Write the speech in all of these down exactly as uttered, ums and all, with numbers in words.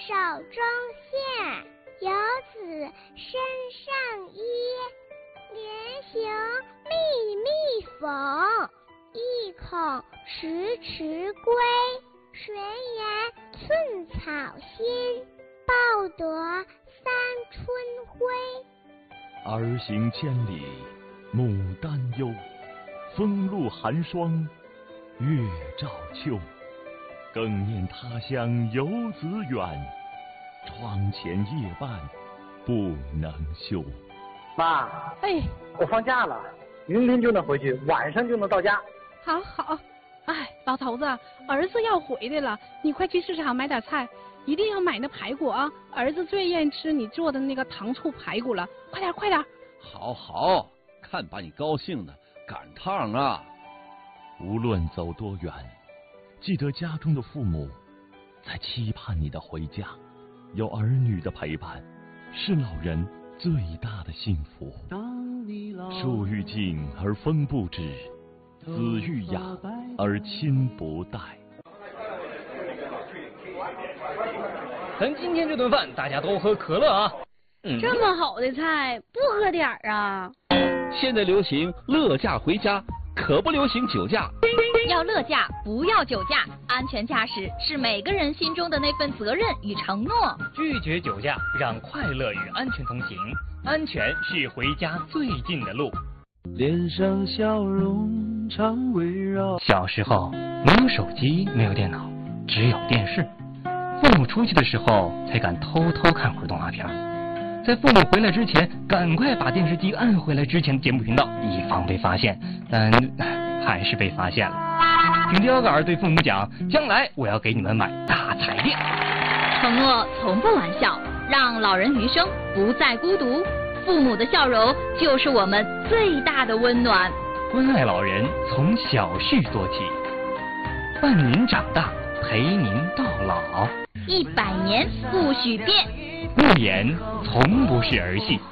手中线，游子身上衣。连行密密缝，意恐迟迟归。谁言寸草心，报得三春晖。 儿行千里母担忧，风露寒霜月照秋。更念他乡游子远，窗前夜半不能休。 妈， 哎， 我放假了，明天就能回去，晚上就能到家。 好好，哎，老头子，儿子要回来了，你快去市场买点菜，一定要买那排骨啊！儿子最愿意吃你做的那个糖醋排骨了，快点快点！ 好好，看把你高兴的，赶趟啊！ 无论走多远，记得家中的父母在期盼你的回家，有儿女的陪伴，是老人最大的幸福。树欲静而风不止，子欲养而亲不待。 咱今天这顿饭大家都喝可乐啊！ 嗯、这么好的菜不喝点儿啊？ 现在流行乐驾回家，可不流行酒驾。 要乐驾，不要酒驾。安全驾驶是每个人心中的那份责任与承诺。 拒绝酒驾，让快乐与安全同行。安全是回家最近的路。 脸上笑容常围绕。 小时候没有手机，没有电脑，只有电视。父母出去的时候才敢偷偷看会儿动画片，在父母回来之前赶快把电视机按回来之前的节目频道，以防被发现，但还是被发现了。凭标杆对父母讲，将来我要给你们买大彩电。 承诺从不玩笑，让老人余生不再孤独。父母的笑容就是我们最大的温暖。 关爱老人从小事做起，伴您长大，陪您到老。 一百年不许变， 诺言从不是儿戏。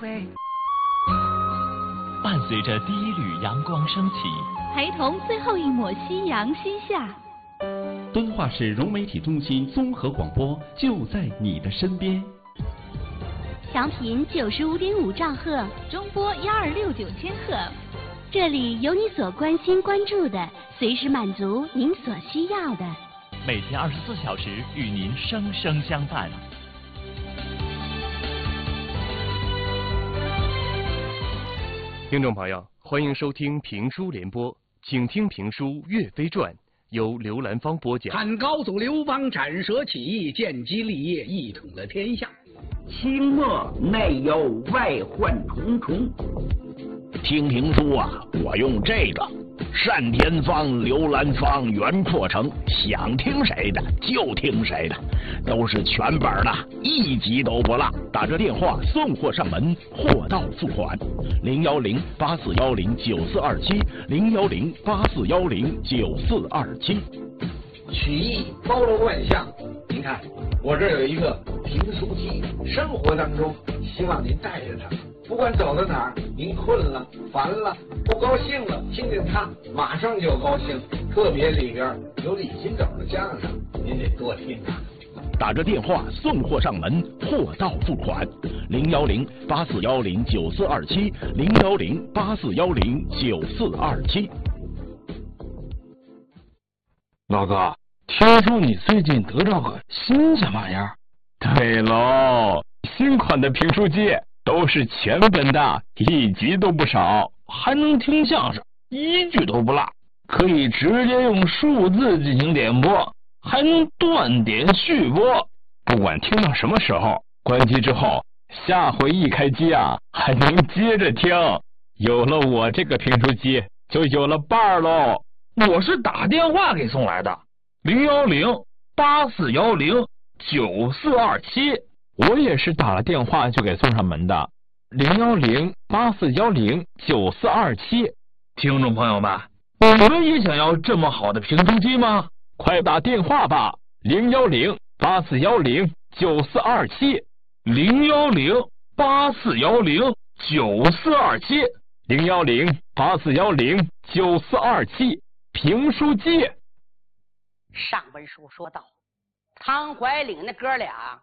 伴随着第一缕阳光升起， 陪同最后一抹夕阳西下。 敦化市融媒体中心综合广播就在你的身边。 调频九十五点五兆赫， 中波幺二六九千赫。 这里有你所关心关注的，随时满足您所需要的。 每天二十四小时与您生生相伴。 听众朋友，欢迎收听评书联播，请听评书《岳飞传》，由刘兰芳播讲。 看高祖刘邦斩蛇起义，建基立业，一统了天下。 清末内忧外患重重。 听评书啊，我用这个单田芳、刘兰芳、袁阔成，想听谁的就听谁的，都是全本的，一集都不落。打这电话送货上门，货到付款。零幺零八四幺零九四二七，零幺零八四幺零九四二七。 曲艺包罗万象，您看我这有一个评书机，生活当中希望您带着它。不管走到哪儿，您困了、烦了、不高兴了，听见它马上就高兴。特别里边有李金斗的相声，您得多听它。 打着电话送货上门，货到付款。零幺零八四幺零九四二七，零幺零八四幺零九四二七。 老哥，听说你最近得着个新什么玩意儿？ 对喽，新款的评书机。都是全本的，一集都不少， 还能听相声，一句都不落，可以直接用数字进行点播，还能断点续播。 不管听到什么时候，关机之后，下回一开机啊，还能接着听。有了我这个评书机，就有了伴儿喽。 我是打电话给送来的，零幺零八四幺零九四二七。 我也是打了电话就给送上门的，零幺零八四幺零九四二七。 听众朋友们，你们也想要这么好的评书机吗？ 快打电话吧，零幺零八四幺零九四二七， 零幺零八四幺零九四二七， 零幺零八四幺零九四二七，评书机。 上文书说到，汤怀岭那哥俩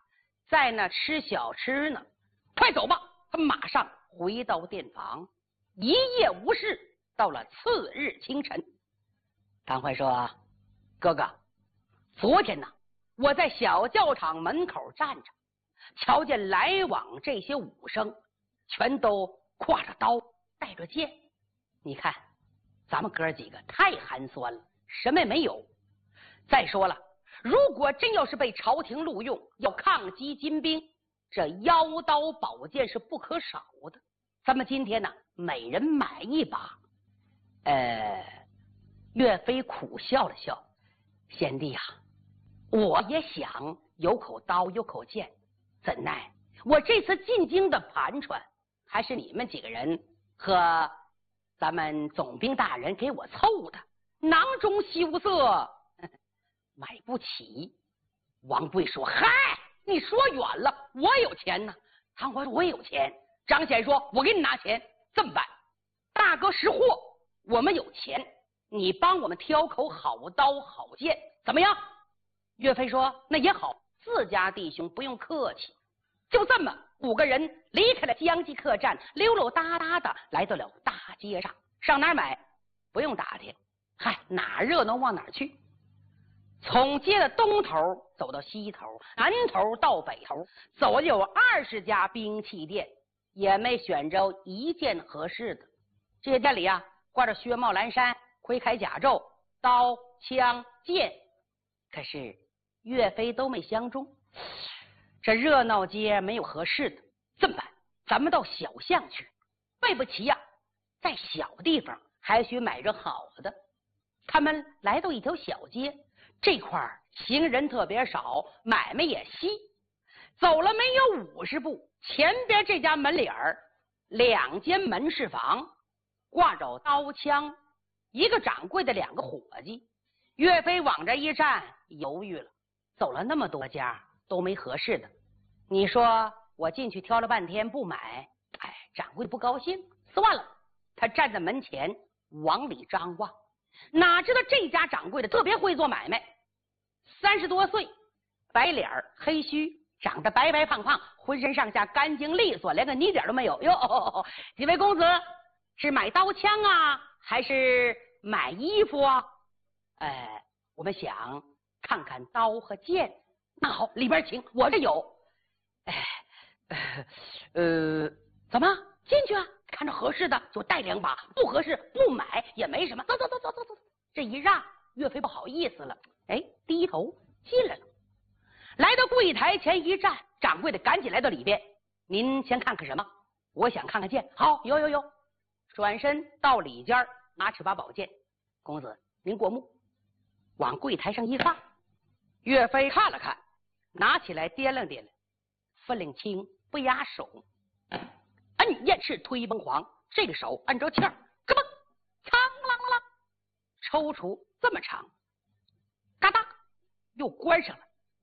在那吃小吃呢。快走吧！他马上回到店房，一夜无事。到了次日清晨，唐怀说：“哥哥，昨天呢，我在小教场门口站着，瞧见来往这些武生，全都挎着刀，带着剑。你看，咱们哥几个太寒酸了，什么也没有。再说了，如果真要是被朝廷录用，要抗击金兵，这腰刀宝剑是不可少的。咱们今天呢，每人买一把。”呃，岳飞苦笑了笑：“贤弟啊，我也想有口刀有口剑，怎奈我这次进京的盘缠，还是你们几个人和咱们总兵大人给我凑的，囊中羞涩，买不起。”王贵说：“嗨，你说远了，我有钱呢。”唐怀说：“我也有钱。”张显说：“我给你拿钱。这么办，大哥识货，我们有钱，你帮我们挑口好刀好剑，怎么样？”岳飞说：“那也好，自家弟兄不用客气。”就这么五个人离开了江记客栈，溜溜达达的来到了大街上。上哪儿买？不用打听，嗨，哪热闹往哪儿去。从街的东头走到西头，南头到北头，走了有二十家兵器店，也没选着一件合适的。这些店里啊，挂着靴帽、蓝衫、盔铠甲胄、刀枪剑，可是岳飞都没相中。这热闹街没有合适的，这么办？咱们到小巷去。备不齐呀、啊，在小地方还需买着好的。他们来到一条小街，这块儿行人特别少，买卖也稀。走了没有五十步，前边这家门脸儿，两间门市房，挂着刀枪，一个掌柜的，两个伙计。岳飞往这一站，犹豫了。走了那么多家都没合适的，你说我进去挑了半天不买，哎，掌柜不高兴，算了。他站在门前往里张望，哪知道这家掌柜的特别会做买卖，三十多岁，白脸黑须，长得白白胖胖，浑身上下干净利索，连个泥点都没有。哟，几位公子是买刀枪啊，还是买衣服啊？呃，我们想看看刀和剑。那好，里边请，我这有。哎，呃，怎么进去啊？看着合适的就带两把，不合适不买也没什么。走走走走走走。这一让，岳飞不好意思了，哎，低头进来了。来到柜台前一站，掌柜的赶紧来到里边。您先看看什么？我想看看剑。好，有有有。转身到里间，拿起把宝剑。公子，您过目。往柜台上一放。岳飞看了看，拿起来掂量掂量，分量轻，不压手。摁燕翅推崩黄，这个手按着气儿，咯嘣，苍啷啷，抽出这么长，嘎哒，又关上了。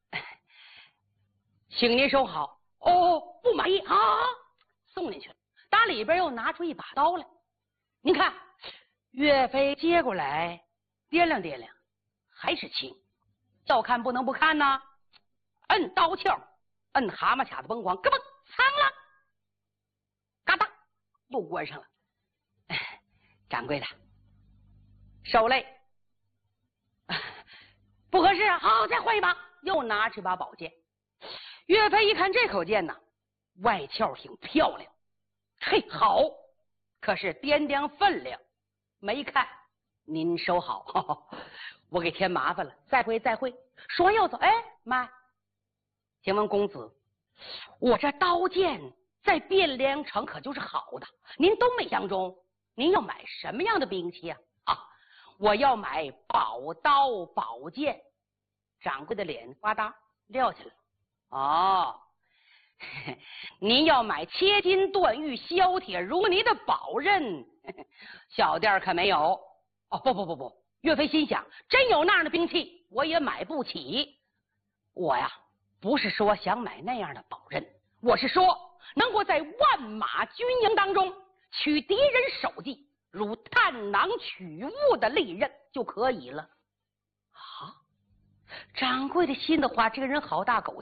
请您收好。哦，不满意啊，送进去了。打里边又拿出一把刀来，您看，岳飞接过来，掂量掂量，还是轻，要看不能不看呐。摁刀鞘，摁蛤蟆卡子崩黄，咯嘣，苍啷。嘎哒，又关上了。哎，掌柜的，手累，不合适啊，好，再换一把。又拿起把宝剑。岳飞一看这口剑呢，外鞘挺漂亮，嘿，好，可是掂掂分量，没看。您收好，呵呵，我给添麻烦了，再会再会。说完又走。哎妈，请问公子，我这刀剑在汴梁城可就是好的，您都没相中，您要买什么样的兵器啊？啊，我要买宝刀宝剑。掌柜的脸呱嗒撂下来。哦，您要买切金断玉、削铁如泥的宝刃，小店可没有。哦，不不不不，岳飞心想，真有那样的兵器，我也买不起。我呀，不是说想买那样的宝刃，我是说能够在万马军营当中取敌人首级，如探囊取物的利刃就可以了。啊，掌柜的心的话，这个人好大口气。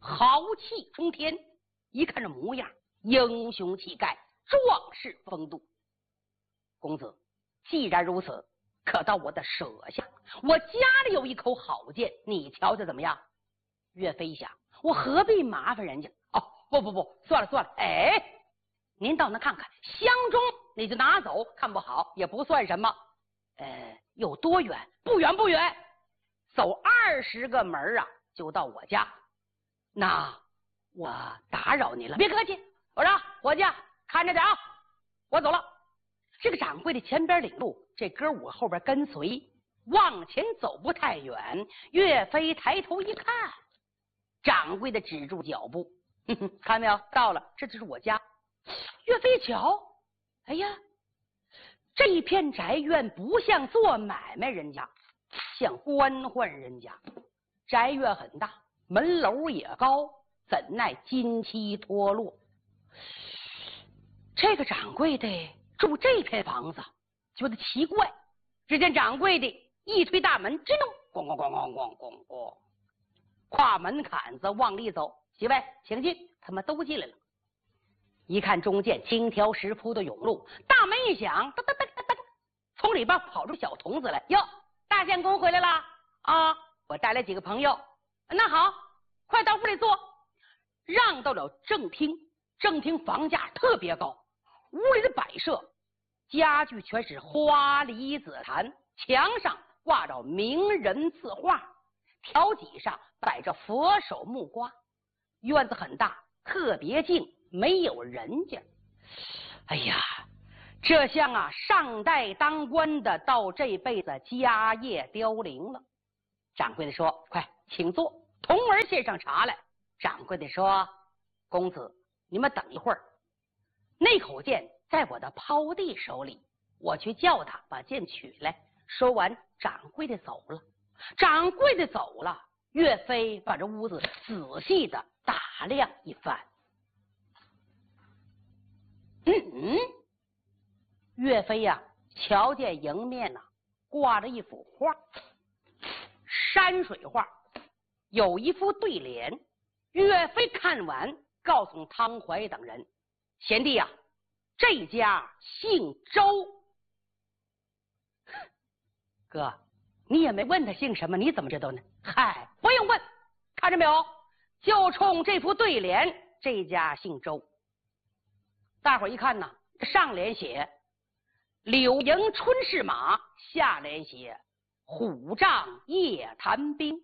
豪气冲天，一看这模样，英雄气概，壮士风度。公子，既然如此，可到我的舍下，我家里有一口好剑，你瞧瞧怎么样？岳飞想，我何必麻烦人家？哦，不不不，算了算了，哎，您到那看看，相中你就拿走，看不好也不算什么。呃，有多远？不远不远，走二十个门啊，就到我家。那我打扰您了，别客气。我说伙计，看着点啊，我走了。这个掌柜的前边领路，这哥五后边跟随，往前走不太远。岳飞抬头一看，掌柜的止住脚步，哼哼，看没有？到了，这就是我家。岳飞瞧，哎呀，这一片宅院不像做买卖人家，像官宦人家。宅院很大，门楼也高，怎奈金漆脱落。这个掌柜的住这片房子，觉得奇怪。只见掌柜的一推大门，吱咚，咣咣咣咣咣咣咣，跨门槛子往里走。几位请进，他们都进来了。一看中间轻条石铺的甬路，大门一响，噔噔噔噔噔，从里边跑出小童子来。哟，大相公回来了啊！我带来几个朋友。那好，快到屋里坐。让到了正厅，正厅房价特别高，屋里的摆设家具全是花梨紫檀，墙上挂着名人字画，条脊上摆着佛手木瓜。院子很大，特别静，没有人家。哎呀，这像啊上代当官的到这辈子家业凋零了。掌柜的说：“快请坐。”童儿献上茶来。掌柜的说：“公子，你们等一会儿，那口剑在我的胞弟手里，我去叫他把剑取来。”说完，掌柜的走了。掌柜的走了，岳飞把这屋子仔细的打量一番。嗯，岳飞呀、啊，瞧见迎面呐、啊、挂着一幅画，山水画，有一副对联。岳飞看完，告诉汤怀等人：“贤弟呀、啊，这家姓周。”哥，你也没问他姓什么，你怎么知道呢？嗨，不用问，看着没有？就冲这副对联，这家姓周。大伙一看呢，上联写柳营春市马，下联写虎杖夜谈兵。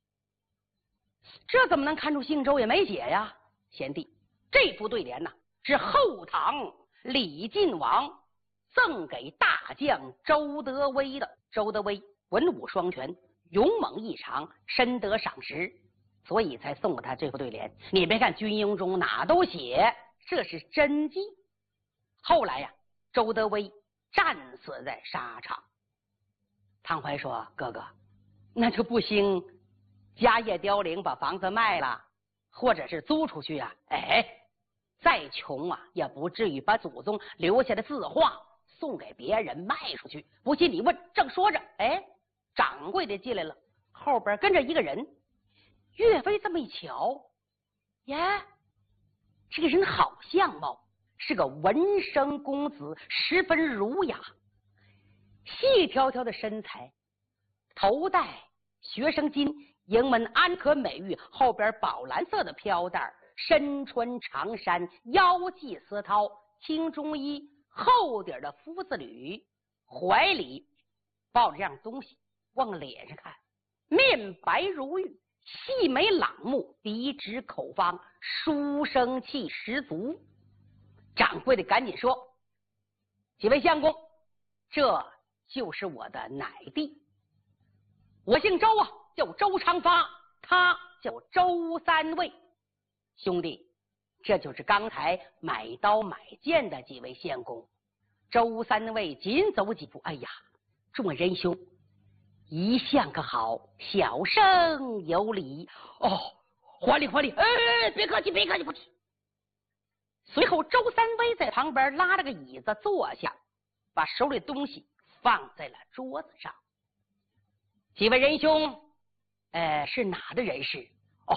这怎么能看出姓周？也没写呀。贤弟，这副对联呢，是后唐李晋王赠给大将周德威的。周德威文武双全，勇猛异常，深得赏识，所以才送给他这副对联。你别看军营中哪都写，这是真迹。后来呀，周德威战死在沙场。汤怀说：“哥哥，那就不兴家业凋零，把房子卖了，或者是租出去啊？哎，再穷啊，也不至于把祖宗留下的字画送给别人卖出去。不信你问。”正说着，哎，掌柜的进来了，后边跟着一个人。岳飞这么一瞧，呀，这个人好相貌，是个文生公子，十分儒雅，细条条的身材，头戴学生巾，营门安可美玉，后边宝蓝色的飘带，身穿长衫，腰系丝绦，青中衣，厚底的夫子履，怀里抱着样东西，往脸上看，面白如玉，细眉朗目，鼻直口方，书生气十足。掌柜的赶紧说：“几位相公，这就是我的奶弟，我姓周啊，叫周长发，他叫周三位。兄弟，这就是刚才买刀买剑的几位相公。”周三位紧走几步，哎呀，众人兄一向可好，小生有礼。哦，还礼还礼，哎，别客气别客气，不去。随后周三威在旁边拉了个椅子坐下，把手里的东西放在了桌子上。几位仁兄，呃，是哪的人士？哦，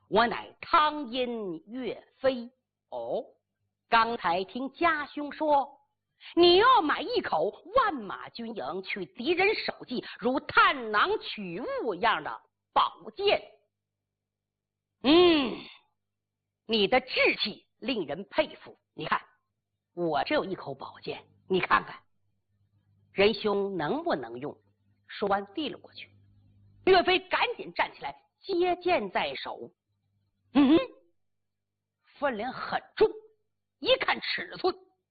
我乃汤阴岳飞。哦，刚才听家兄说，你要买一口万马军营取敌人首级如探囊取物一样的宝剑。嗯，你的志气令人佩服。你看，我这有一口宝剑，你看看，仁兄能不能用？说完递了过去。岳飞赶紧站起来，接剑在手。嗯，分量很重，一看尺寸，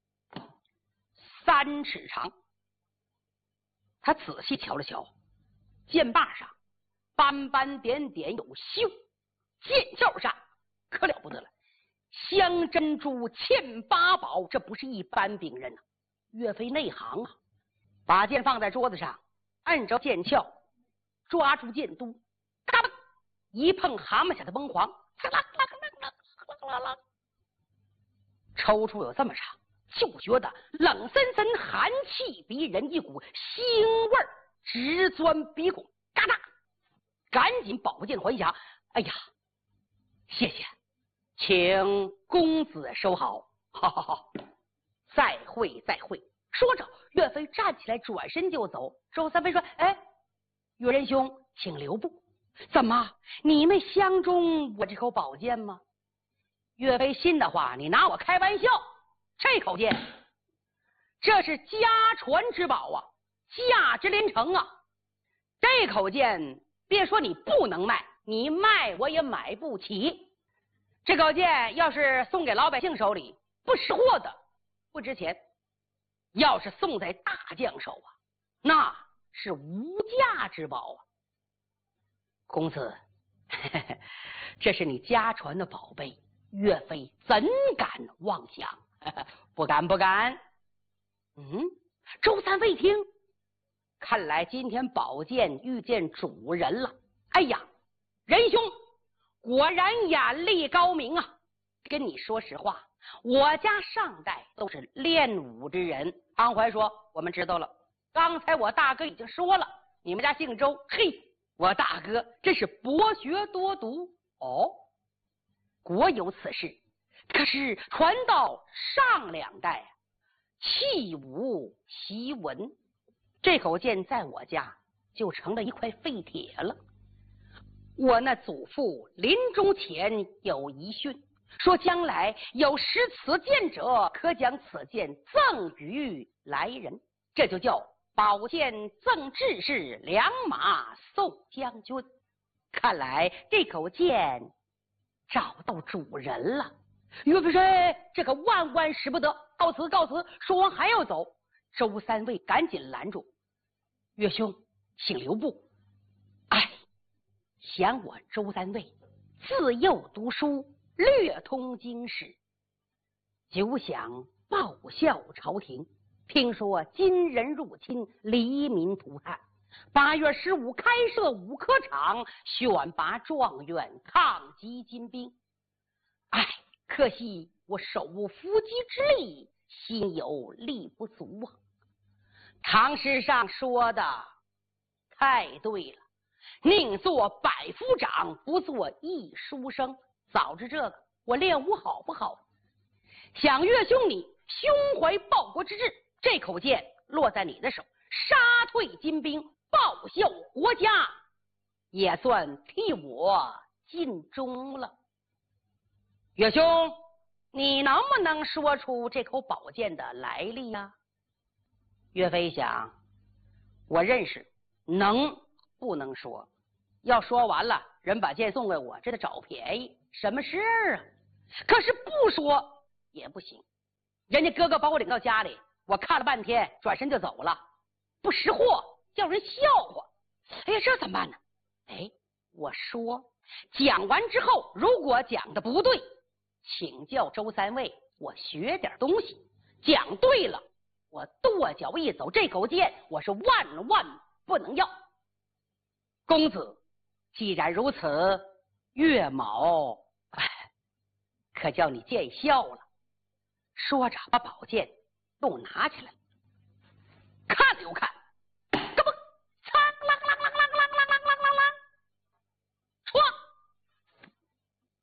三尺长。他仔细瞧了瞧，剑把上斑斑点点有绣，剑鞘上可了不得了，镶珍珠嵌八宝，这不是一般兵刃呐、啊。岳飞内行啊，把剑放在桌子上，按着剑鞘，抓住剑督，嘎巴一碰蛤蟆下的崩黄，啦啦啦啦啦啦啦，抽出有这么长，就觉得冷森森寒气逼人，一股腥味直钻鼻孔，嘎哒，赶紧宝剑还匣。哎呀，谢谢，请公子收好。好好好，再会再会。说着，岳飞站起来，转身就走。周三飞说：“哎，岳仁兄，请留步。怎么，你们相中我这口宝剑吗？”岳飞心的话，你拿我开玩笑？这口剑，这是家传之宝啊，价值连城啊！这口剑，别说你不能卖，你卖我也买不起。这口剑要是送给老百姓手里，不识货的，不值钱；要是送在大将手啊，那是无价之宝啊！公子，呵呵，这是你家传的宝贝，岳飞怎敢妄想？呵呵，不敢不敢。嗯，周三未听，看来今天宝剑遇见主人了。哎呀，仁兄果然眼力高明啊！跟你说实话，我家上代都是练武之人。安怀说：“我们知道了。刚才我大哥已经说了，你们家姓周。嘿，我大哥真是博学多读哦。果有此事，可是传到上两代，弃武习文，这口剑在我家就成了一块废铁了。我那祖父临终前有遗训，说将来有识此剑者，可将此剑赠予来人，这就叫宝剑赠志士，良马送将军。看来这口剑找到主人了。”岳飞说：“这可万万使不得！告辞告辞！”说完还要走，周三位赶紧拦住：“岳兄，请留步。哎，想我周三位自幼读书，略通经史，久想报效朝廷。听说金人入侵，黎民涂炭，八月十五开设武科场，选拔状元，抗击金兵。哎，可惜我手无缚鸡之力，心有力不足啊。唐诗上说的太对了，宁做百夫长，不做一书生。早知这个，我练武好不好？想岳兄你胸怀报国之志，这口剑落在你的手，杀退金兵，报效国家，也算替我尽忠了。岳兄，你能不能说出这口宝剑的来历呀、啊？”岳飞想，我认识，能不能说？要说完了，人把剑送给我，这得找便宜，什么事啊？可是不说也不行，人家哥哥把我领到家里，我看了半天，转身就走了，不识货，叫人笑话。哎呀，这怎么办呢？哎，我说，讲完之后，如果讲的不对，请教周三位，我学点东西。讲对了，我跺脚一走，这口剑我是万万不能要。公子，既然如此，岳某可叫你见笑了。说着，把宝剑又拿起来，看了又看，咯嘣，苍啷啷啷啷啷啷啷啷啷啷，唰，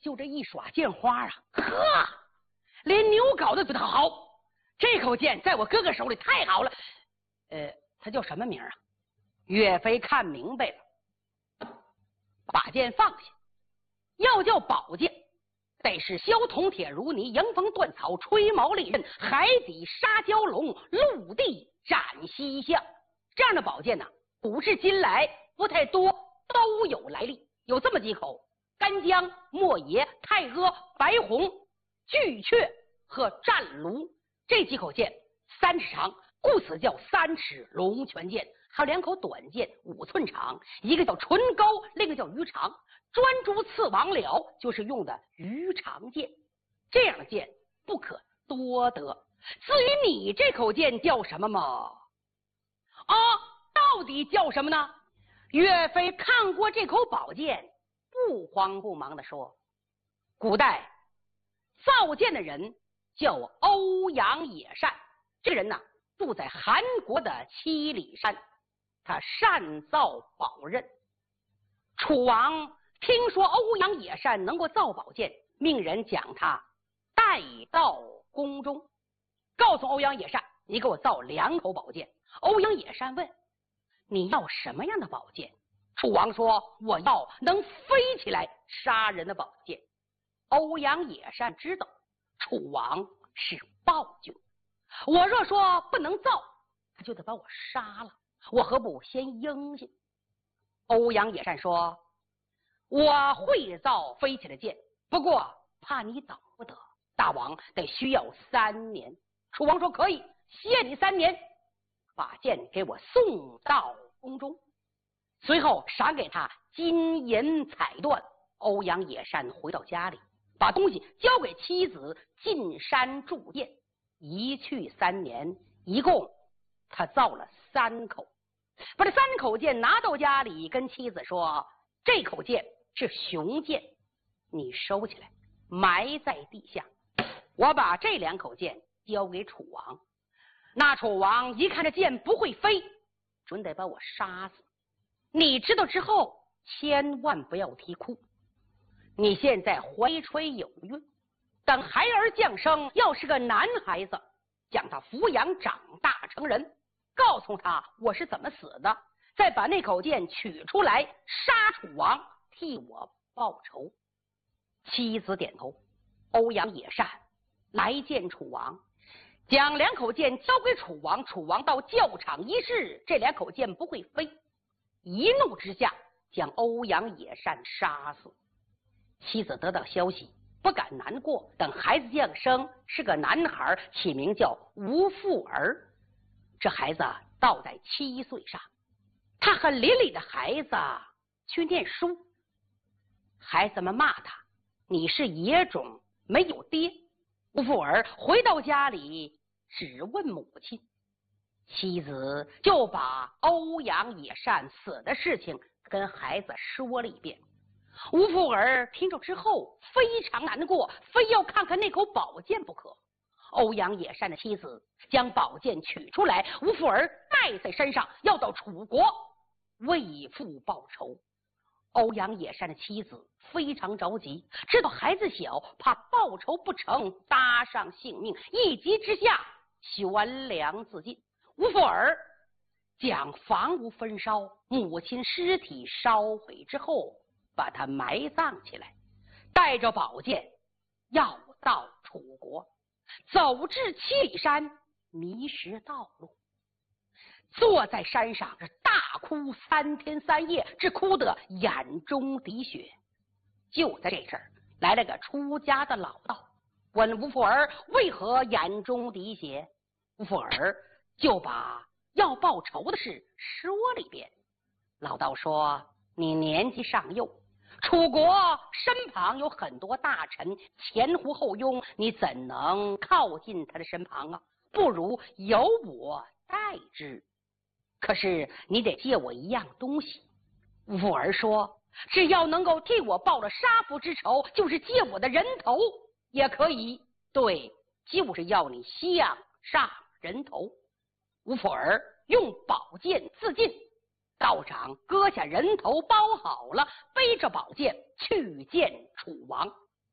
就这一耍剑花啊，呵，连牛皋都觉得好。这口剑在我哥哥手里太好了。呃，他叫什么名啊？岳飞看明白了，把剑放下。要叫宝剑，得是削铜铁如泥，迎风断草，吹毛利刃，海底杀蛟龙，陆地斩西象。这样的宝剑呢、啊，古至今来不太多，都有来历。有这么几口：干将、莫邪、太阿、白虹、巨阙和战卢。这几口剑三尺长，故此叫三尺龙泉剑。还有两口短剑，五寸长，一个叫纯钩，另一个叫鱼长。专诸刺王僚就是用的鱼长剑，这样的剑不可多得。至于你这口剑叫什么嘛？啊，到底叫什么呢？岳飞看过这口宝剑，不慌不忙地说：古代造剑的人叫欧阳野善，这个人呢住在韩国的七里山，他善造宝刃。楚王听说欧阳野善能够造宝剑，命人将他带到宫中，告诉欧阳野善：你给我造两口宝剑。欧阳野善问：你要什么样的宝剑？楚王说：我要能飞起来杀人的宝剑。欧阳野善知道楚王是暴君，我若说不能造，他就得把我杀了，我何不先应下？欧阳野善说：我会造飞起的剑，不过怕你等不得，大王得需要三年。楚王说：可以，限你三年，把剑给我送到宫中。随后赏给他金银彩缎。欧阳野善回到家里，把东西交给妻子，进山铸剑。一去三年，一共他造了三口。把这三口剑拿到家里，跟妻子说：这口剑是雄剑，你收起来，埋在地下。我把这两口剑交给楚王，那楚王一看这剑不会飞，准得把我杀死。你知道之后，千万不要啼哭。你现在怀揣有孕，等孩儿降生，要是个男孩子，将他抚养长大成人，告诉他我是怎么死的，再把那口剑取出来，杀楚王，替我报仇。妻子点头。欧阳野善来见楚王，将两口剑交给楚王。楚王到教场一试，这两口剑不会飞，一怒之下将欧阳野善杀死。妻子得到消息，不敢难过，等孩子降生是个男孩，起名叫吴富儿。这孩子到在七岁上，他和邻里的孩子去念书，孩子们骂他：你是野种，没有爹。吴富儿回到家里，只问母亲，妻子就把欧阳野善死的事情跟孩子说了一遍。吴富儿听着之后非常难过，非要看看那口宝剑不可。欧阳野善的妻子将宝剑取出来，吴富儿带在身上，要到楚国为父报仇。欧阳野善的妻子非常着急，知道孩子小，怕报仇不成，搭上性命，一急之下悬梁自尽。吴富儿将房屋焚烧，母亲尸体烧毁之后，把他埋葬起来，带着宝剑要到楚国。走至七里山，迷失道路，坐在山上大哭三天三夜，只哭得眼中滴血。就在这阵儿，来了个出家的老道，问吴富儿为何眼中滴血。吴富儿就把要报仇的事说了一遍。老道说：你年纪尚幼，楚国身旁有很多大臣，前呼后拥，你怎能靠近他的身旁啊？不如由我代之。可是你得借我一样东西。吴富儿说：只要能够替我报了杀父之仇，就是借我的人头也可以。对，就是要你项上人头。吴富儿用宝剑自尽，道长割下人头包好了，背着宝剑去见楚王。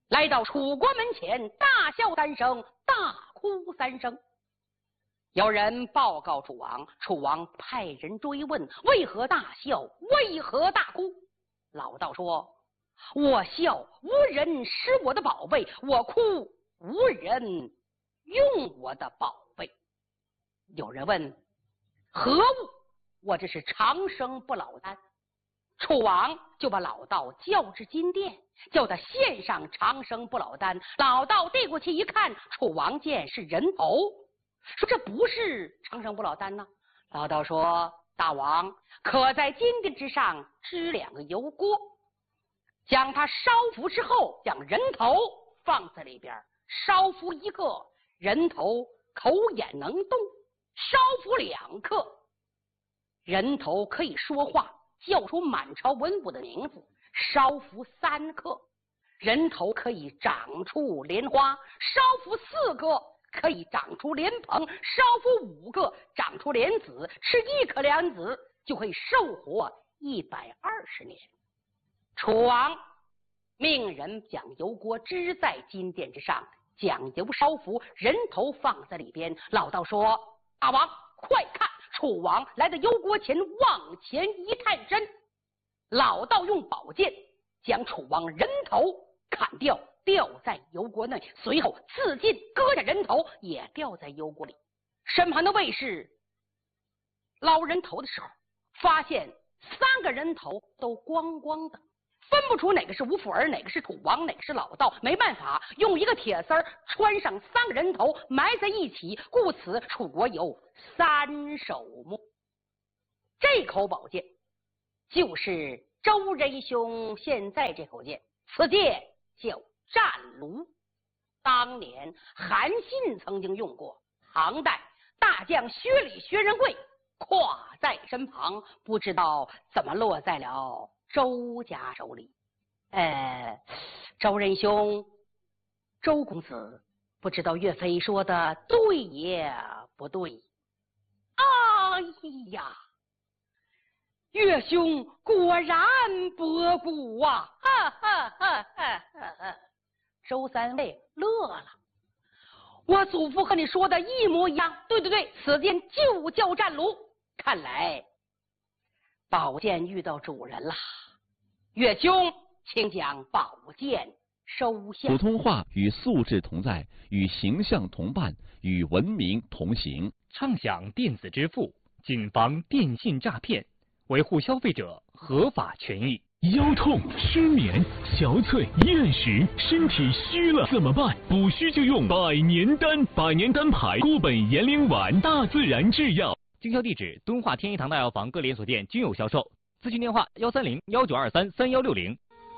来到楚国门前，大笑三声，大哭三声。有人报告楚王，楚王派人追问为何大笑，为何大哭。老道说：我笑无人失我的宝贝，我哭无人用我的宝贝。有人问何物？我这是长生不老丹。楚王就把老道叫至金殿，叫他献上长生不老丹。老道递过去一看，楚王见是人头，说这不是长生不老丹呢。老道说：大王可在金殿之上支两个油锅，将它烧服之后，将人头放在里边，烧服一个人头口眼能动，烧服两克人头可以说话，叫出满朝文武的名字。烧服三克人头可以长出莲花，烧服四个可以长出莲蓬，烧服五个长出莲子，吃一颗莲子就可以寿活一百二十年。楚王命人将油锅支在金殿之上，将油烧服，人头放在里边。老道说：大王快看！楚王来到油锅前，往前一探身，老道用宝剑将楚王人头砍掉，掉在油锅内，随后自尽，割下人头也掉在油锅里。身旁的卫士捞人头的时候，发现三个人头都光光的，分不出哪个是吴福儿，哪个是楚王，哪个是老道。没办法，用一个铁丝儿穿上三个人头，埋在一起，故此楚国有三首目。这口宝剑就是周仁兄现在这口剑，此剑叫战卢。当年韩信曾经用过，唐代大将薛礼、薛仁贵挎在身旁，不知道怎么落在了周家手里。呃，周仁兄，周公子，不知道岳飞说的对也不对？哎呀，岳兄果然博古啊！哈哈哈哈哈！周三位乐了。我祖父和你说的一模一样，对对对，此剑就叫战卢。看来宝剑遇到主人了，岳兄，请将宝剑收下。 普通话与素质同在，与形象同伴，与文明同行。 畅享电子支付，谨防电信诈骗，维护消费者合法权益。 腰痛、失眠、憔悴、厌食，身体虚了怎么办？补虚就用百年丹，百年丹牌固本延龄丸，大自然制药。 经销地址：敦化天一堂大药房各连锁店均有销售。咨询电话：幺三零幺九二三三幺六零。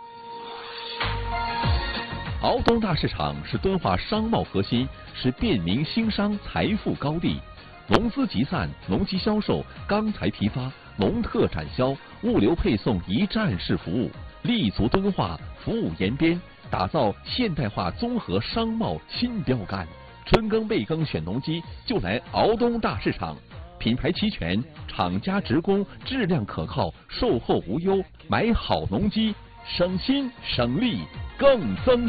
敖东大市场是敦化商贸核心，是便民兴商财富高地。农资集散、农机销售、钢材批发、农特展销、物流配送一站式服务，立足敦化，服务延边，打造现代化综合商贸新标杆。春耕备耕选农机就来敖东大市场，品牌齐全，厂家直供，质量可靠，售后无忧，买好农机省心省力更增